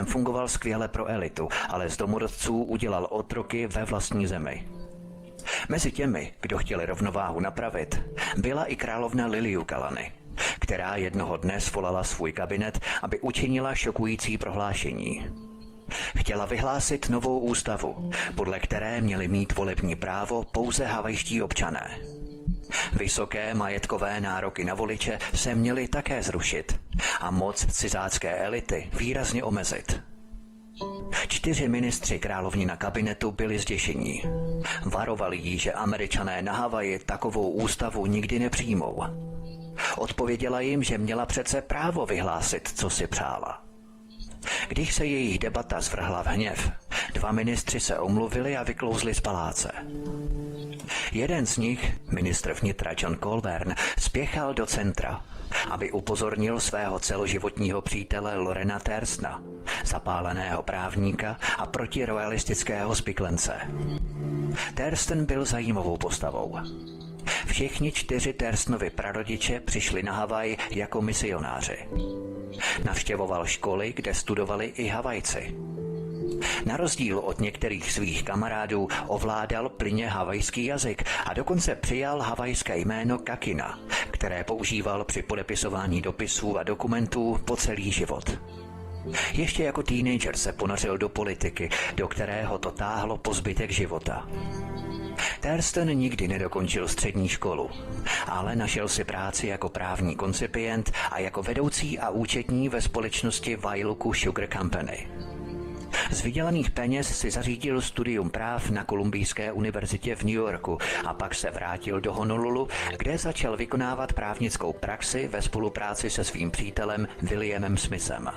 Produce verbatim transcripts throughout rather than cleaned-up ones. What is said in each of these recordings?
systém fungoval skvěle pro elitu, ale z domorodců udělal otroky ve vlastní zemi. Mezi těmi, kdo chtěli rovnováhu napravit, byla i královna Liliuokalani, která jednoho dne svolala svůj kabinet, aby učinila šokující prohlášení. Chtěla vyhlásit novou ústavu, podle které měli mít volební právo pouze havajští občané. Vysoké majetkové nároky na voliče se měly také zrušit a moc cizácké elity výrazně omezit. Čtyři ministři královnina kabinetu byli zděšení. Varovali jí, že Američané na Havaji takovou ústavu nikdy nepřijmou. Odpověděla jim, že měla přece právo vyhlásit, co si přála. Když se jejich debata zvrhla v hněv, dva ministři se omluvili a vyklouzli z paláce. Jeden z nich, ministr vnitra John Colburn, spěchal do centra, aby upozornil svého celoživotního přítele Lorena Thurstona, zapáleného právníka a protirojalistického spiklence. Thurston byl zajímavou postavou. Všichni čtyři Thurstonovi prarodiče přišli na Havaj jako misionáři. Navštěvoval školy, kde studovali i Havajci. Na rozdíl od některých svých kamarádů ovládal plynně havajský jazyk a dokonce přijal havajské jméno Kakina, které používal při podepisování dopisů a dokumentů po celý život. Ještě jako teenager se ponořil do politiky, do kterého to táhlo po zbytek života. Thurston nikdy nedokončil střední školu, ale našel si práci jako právní koncipient a jako vedoucí a účetní ve společnosti Wailuku Sugar Company. Z vydělaných peněz si zařídil studium práv na Kolumbijské univerzitě v New Yorku a pak se vrátil do Honolulu, kde začal vykonávat právnickou praxi ve spolupráci se svým přítelem Williamem Smithem.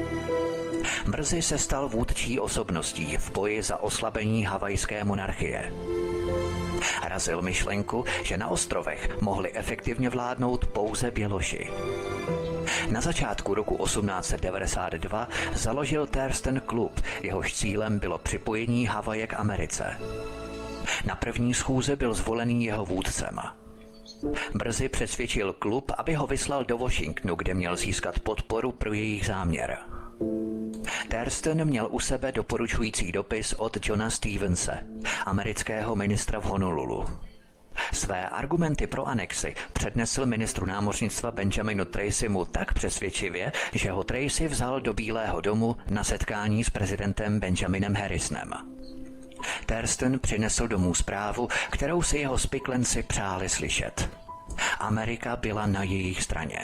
Brzy se stal vůdčí osobností v boji za oslabení havajské monarchie. Razil myšlenku, že na ostrovech mohli efektivně vládnout pouze běloši. Na začátku roku osmnáct set devadesát dva založil Thurston klub, jehož cílem bylo připojení Havaje k Americe. Na první schůze byl zvolený jeho vůdcem. Brzy přesvědčil klub, aby ho vyslal do Washingtonu, kde měl získat podporu pro jejich záměr. Thurston měl u sebe doporučující dopis od Johna Stevense, amerického ministra v Honolulu. Své argumenty pro anexi přednesl ministru námořnictva Benjaminu Tracymu tak přesvědčivě, že ho Tracy vzal do Bílého domu na setkání s prezidentem Benjaminem Harrisonem. Thurston přinesl domů zprávu, kterou si jeho spiklenci přáli slyšet. Amerika byla na jejich straně.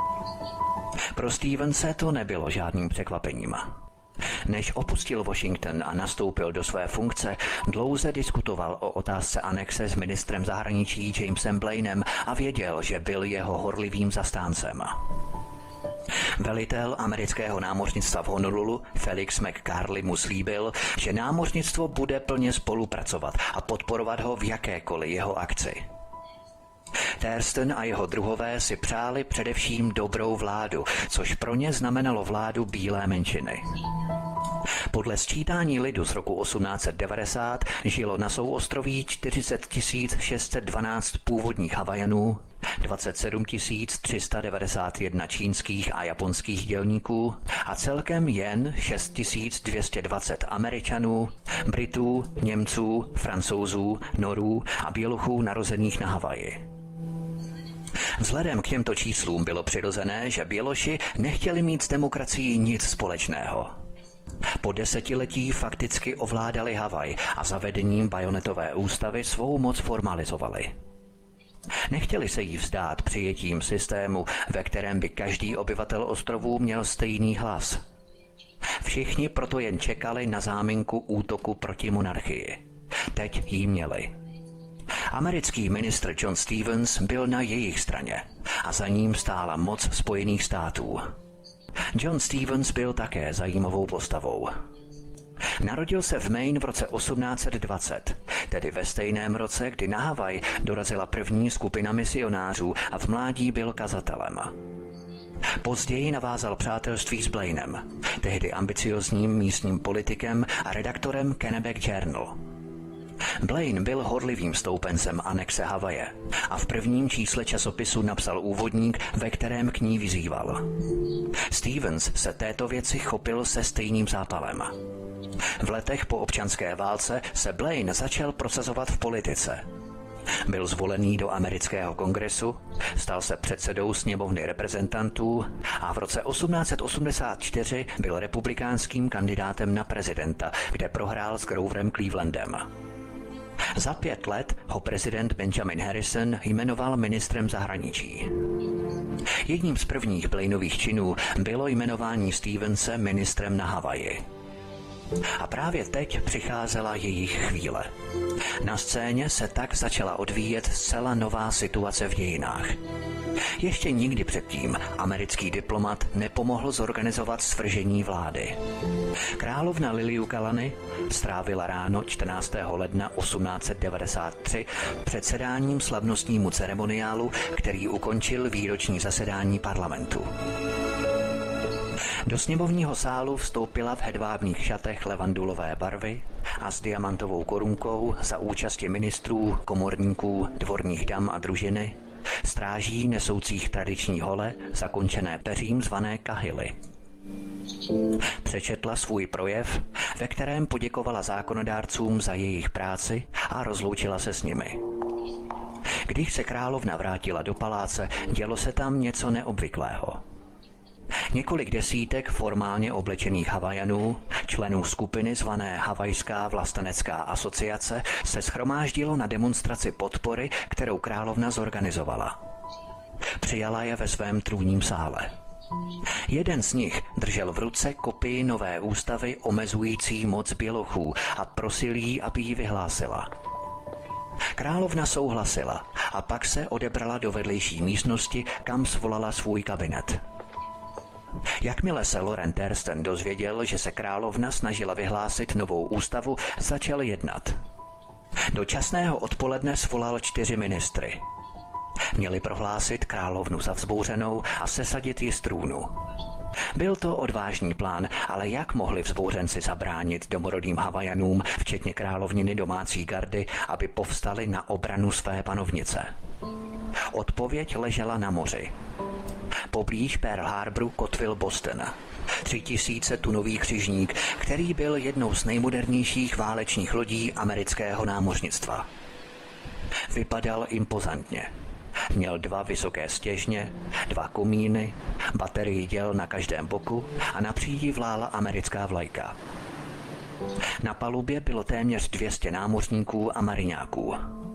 Pro Stevense to nebylo žádným překvapením. Než opustil Washington a nastoupil do své funkce, dlouze diskutoval o otázce anexe s ministrem zahraničí Jamesem Blainem a věděl, že byl jeho horlivým zastáncem. Velitel amerického námořnictva v Honolulu Felix McCarley mu slíbil, že námořnictvo bude plně spolupracovat a podporovat ho v jakékoliv jeho akci. Thurston a jeho druhové si přáli především dobrou vládu, což pro ně znamenalo vládu bílé menšiny. Podle sčítání lidu z roku osmnáct set devadesát žilo na souostroví čtyřicet tisíc šest set dvanáct původních Havajanů, dvacet sedm tisíc tři sta devadesát jedna čínských a japonských dělníků a celkem jen šest tisíc dvě stě dvacet Američanů, Britů, Němců, Francouzů, Norů a Bělochů narozených na Havaji. Vzhledem k těmto číslům bylo přirozené, že Běloši nechtěli mít s demokracií nic společného. Po desetiletí fakticky ovládali Havaj a zavedením bajonetové ústavy svou moc formalizovali. Nechtěli se jí vzdát přijetím systému, ve kterém by každý obyvatel ostrovů měl stejný hlas. Všichni proto jen čekali na záminku útoku proti monarchii. Teď ji měli. Americký ministr John Stevens byl na jejich straně a za ním stála moc Spojených států. John Stevens byl také zajímavou postavou. Narodil se v Maine v roce osmnáct set dvacet, tedy ve stejném roce, kdy na Havaj dorazila první skupina misionářů a v mládí byl kazatelem. Později navázal přátelství s Blainem, tehdy ambiciozním místním politikem a redaktorem Kennebec Journal. Blaine byl horlivým stoupencem anexe Havaje a v prvním čísle časopisu napsal úvodník, ve kterém k ní vyzýval. Stevens se této věci chopil se stejným zápalem. V letech po občanské válce se Blaine začal prosazovat v politice. Byl zvolený do amerického kongresu, stal se předsedou sněmovny reprezentantů a v roce osmnáct set osmdesát čtyři byl republikánským kandidátem na prezidenta, kde prohrál s Groverem Clevelandem. Za pět let ho prezident Benjamin Harrison jmenoval ministrem zahraničí. Jedním z prvních Blaineových činů bylo jmenování Stevense ministrem na Havaji. A právě teď přicházela jejich chvíle. Na scéně se tak začala odvíjet zcela nová situace v dějinách. Ještě nikdy předtím americký diplomat nepomohl zorganizovat svržení vlády. Královna Liliuokalani strávila ráno čtrnáctého ledna osmnáct set devadesát tři předsedáním slavnostnímu ceremoniálu, který ukončil výroční zasedání parlamentu. Do sněmovního sálu vstoupila v hedvábných šatech levandulové barvy a s diamantovou korunkou za účasti ministrů, komorníků, dvorních dam a družiny, stráží nesoucích tradiční hole, zakončené peřím zvané kahily. Přečetla svůj projev, ve kterém poděkovala zákonodárcům za jejich práci a rozloučila se s nimi. Když se královna vrátila do paláce, dělo se tam něco neobvyklého. Několik desítek formálně oblečených Havajanů, členů skupiny zvané Havajská vlastenecká asociace, se shromáždilo na demonstraci podpory, kterou královna zorganizovala. Přijala je ve svém trůním sále. Jeden z nich držel v ruce kopii nové ústavy omezující moc bělochů a prosil jí, aby ji vyhlásila. Královna souhlasila a pak se odebrala do vedlejší místnosti, kam svolala svůj kabinet. Jakmile se Loren Thurston dozvěděl, že se královna snažila vyhlásit novou ústavu, začal jednat. Do časného odpoledne svolal čtyři ministry. Měli prohlásit královnu za vzbouřenou a sesadit ji z trůnu. Byl to odvážný plán, ale jak mohli vzbouřenci zabránit domorodým Havajanům, včetně královniny domácí gardy, aby povstali na obranu své panovnice? Odpověď ležela na moři. Poblíž Pearl Harboru kotvil Boston. Tři tisíce tunový křižník, který byl jednou z nejmodernějších válečných lodí amerického námořnictva. Vypadal impozantně. Měl dva vysoké stěžně, dva komíny, baterii děl na každém boku a na přídi vlála americká vlajka. Na palubě bylo téměř dvě stě námořníků a mariňáků.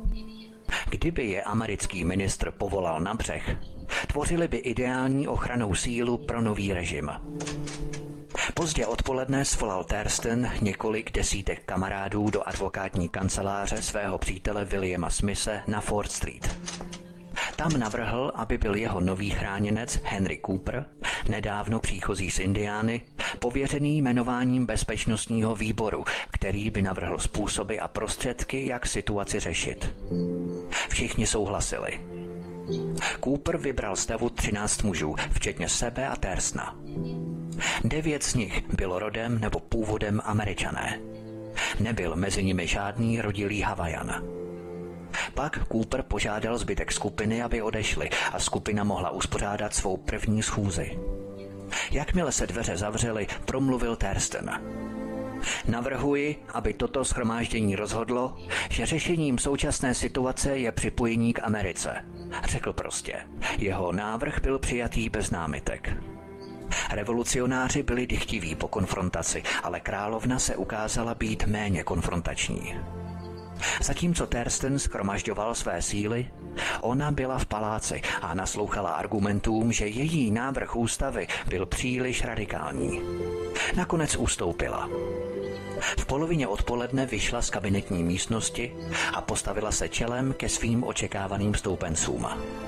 Kdyby je americký ministr povolal na břeh, tvořili by ideální ochrannou sílu pro nový režim. Pozdě odpoledne svolal Thurston několik desítek kamarádů do advokátní kanceláře svého přítele Williama Smithe na Fort Street. Tam navrhl, aby byl jeho nový chráněnec Henry Cooper, nedávno příchozí z Indiány, pověřený jmenováním bezpečnostního výboru, který by navrhl způsoby a prostředky, jak situaci řešit. Všichni souhlasili. Cooper vybral z davu třináct mužů, včetně sebe a Thurstona. Devět z nich bylo rodem nebo původem Američané. Nebyl mezi nimi žádný rodilý Havajan. Pak Cooper požádal zbytek skupiny, aby odešli a skupina mohla uspořádat svou první schůzi. Jakmile se dveře zavřely, promluvil Thurston. Navrhuji, aby toto shromáždění rozhodlo, že řešením současné situace je připojení k Americe. Řekl prostě. Jeho návrh byl přijatý bez námitek. Revolucionáři byli dychtiví po konfrontaci, ale královna se ukázala být méně konfrontační. Zatímco Thurston shromažďoval své síly, ona byla v paláci a naslouchala argumentům, že její návrh ústavy byl příliš radikální. Nakonec ustoupila. V polovině odpoledne vyšla z kabinetní místnosti a postavila se čelem ke svým očekávaným stoupencům.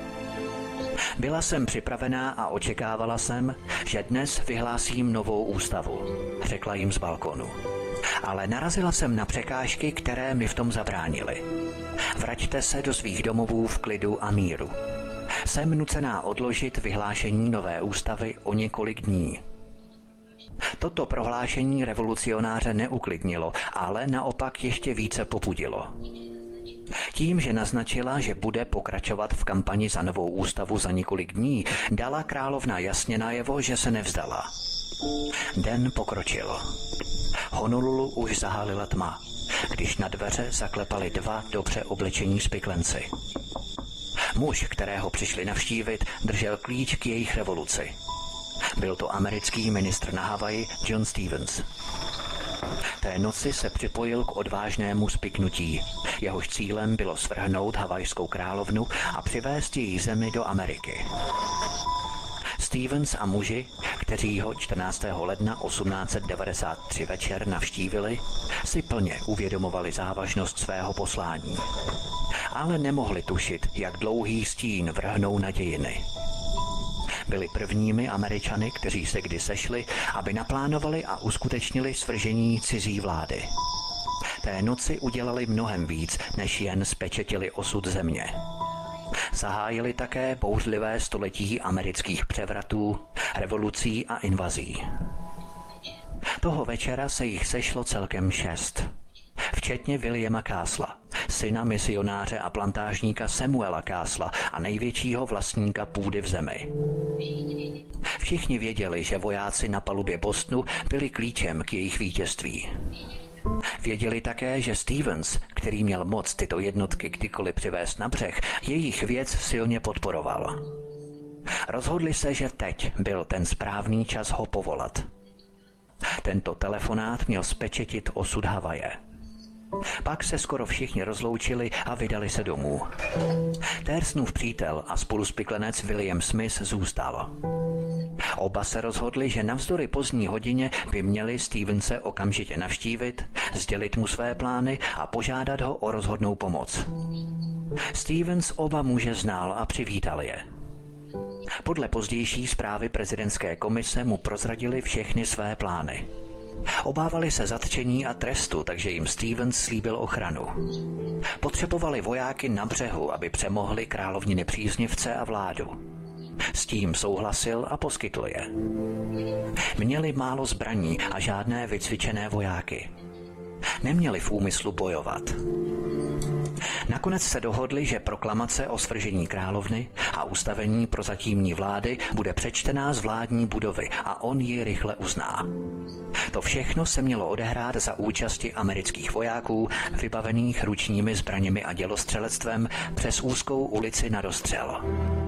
Byla jsem připravená a očekávala jsem, že dnes vyhlásím novou ústavu, řekla jim z balkonu. Ale narazila jsem na překážky, které mi v tom zabránily. Vraťte se do svých domovů v klidu a míru. Jsem nucená odložit vyhlášení nové ústavy o několik dní. Toto prohlášení revolucionáře neuklidnilo, ale naopak ještě více popudilo. Tím, že naznačila, že bude pokračovat v kampani za novou ústavu za několik dní, dala královna jasně najevo, že se nevzdala. Den pokročil. Honolulu už zahálila tma, když na dveře zaklepali dva dobře oblečení spiklenci. Muž, kterého přišli navštívit, držel klíč k jejich revoluci. Byl to americký ministr na Havaji John Stevens. Té noci se připojil k odvážnému spiknutí. Jehož cílem bylo svrhnout havajskou královnu a přivést její zemi do Ameriky. Stevens a muži, kteří ho čtrnáctého ledna osmnáct set devadesát tři večer navštívili, si plně uvědomovali závažnost svého poslání. Ale nemohli tušit, jak dlouhý stín vrhnou na dějiny. Byli prvními Američany, kteří se kdy sešli, aby naplánovali a uskutečnili svržení cizí vlády. Té noci udělali mnohem víc, než jen spečetili osud země. Zahájili také bouřlivé století amerických převratů, revolucí a invazí. Toho večera se jich sešlo celkem šest, včetně Williama Casla, syna misionáře a plantážníka Samuela Casla a největšího vlastníka půdy v zemi. Všichni věděli, že vojáci na palubě Bostonu byli klíčem k jejich vítězství. Věděli také, že Stevens, který měl moc tyto jednotky kdykoliv přivést na břeh, jejich věc silně podporoval. Rozhodli se, že teď byl ten správný čas ho povolat. Tento telefonát měl spečetit osud Havaje. Pak se skoro všichni rozloučili a vydali se domů. Thurstonův přítel a spoluspiklenec William Smith zůstal. Oba se rozhodli, že navzdory pozdní hodině by měli Stevense okamžitě navštívit, sdělit mu své plány a požádat ho o rozhodnou pomoc. Stevens oba muže znal a přivítal je. Podle pozdější zprávy prezidentské komise mu prozradili všechny své plány. Obávali se zatčení a trestu, takže jim Stevens slíbil ochranu. Potřebovali vojáky na břehu, aby přemohli královniny příznivce a vládu. S tím souhlasil a poskytl je. Měli málo zbraní a žádné vycvičené vojáky. Neměli v úmyslu bojovat. Nakonec se dohodli, že proklamace o svržení královny a ustavení prozatímní vlády bude přečtená z vládní budovy a on ji rychle uzná. To všechno se mělo odehrát za účasti amerických vojáků, vybavených ručními zbraněmi a dělostřelectvem přes úzkou ulici na dostřel.